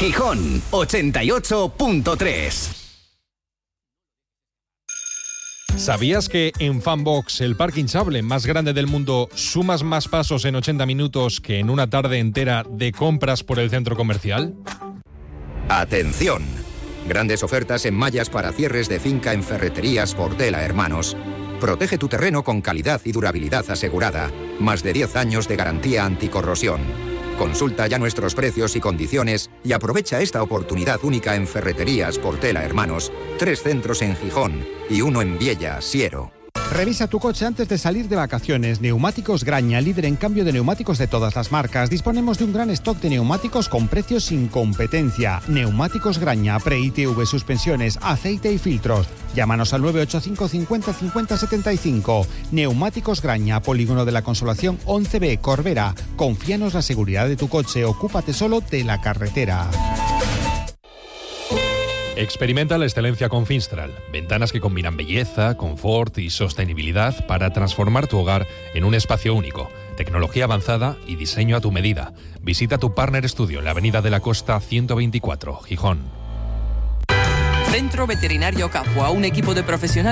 Gijón 88.3. ¿Sabías que en Fanbox, el parque hinchable más grande del mundo, sumas más pasos en 80 minutos que en una tarde entera de compras por el centro comercial? ¡Atención! Grandes ofertas en mallas para cierres de finca en Ferreterías Portela Hermanos. Protege tu terreno con calidad y durabilidad asegurada. Más de 10 años de garantía anticorrosión. Consulta ya nuestros precios y condiciones y aprovecha esta oportunidad única en Ferreterías Portela Hermanos. 3 centros en Gijón y 1 en Viella, Siero. Revisa tu coche antes de salir de vacaciones. Neumáticos Graña, líder en cambio de neumáticos de todas las marcas. Disponemos de un gran stock de neumáticos con precios sin competencia. Neumáticos Graña, pre-ITV, suspensiones, aceite y filtros. Llámanos al 985 50 50 75. Neumáticos Graña, Polígono de la Consolación 11B, Corbera. Confíanos la seguridad de tu coche. Ocúpate solo de la carretera. Experimenta la excelencia con Finstral. Ventanas que combinan belleza, confort y sostenibilidad para transformar tu hogar en un espacio único. Tecnología avanzada y diseño a tu medida. Visita tu Partner Studio en la Avenida de la Costa 124, Gijón. Centro Veterinario Capua, un equipo de profesionales